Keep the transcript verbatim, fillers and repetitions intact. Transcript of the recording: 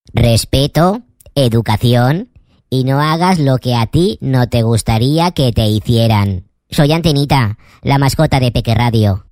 respeto, educación y no hagas lo que a ti no te gustaría que te hicieran. Soy Antenita, la mascota de Peque Radio.